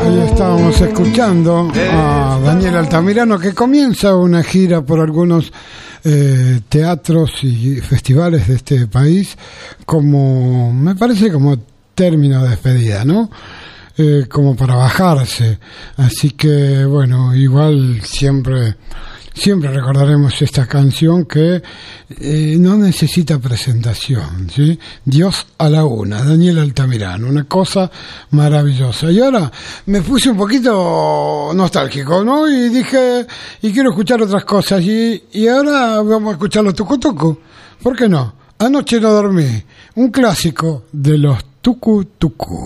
Ahí estábamos escuchando a Daniel Altamirano, que comienza una gira por algunos teatros y festivales de este país, como me parece como término de despedida, ¿no? Como para bajarse. Así que bueno, igual siempre recordaremos esta canción que no necesita presentación, ¿sí? Dios a la una, Daniel Altamirano, una cosa maravillosa. Y ahora me puse un poquito nostálgico, ¿no? Y dije, y quiero escuchar otras cosas. Y ahora vamos a escuchar los Tucu Tucu. ¿Por qué no? Anoche no dormí, un clásico de los Tucu Tucu.